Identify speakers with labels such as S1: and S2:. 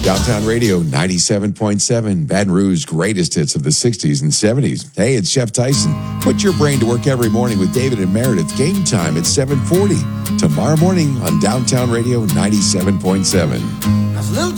S1: Downtown Radio 97.7, Baton Rouge's greatest hits of the 60s and 70s. Hey, it's Chef Tyson. Put your brain to work every morning with David and Meredith. Game time at 7:40. Tomorrow morning on Downtown Radio 97.7.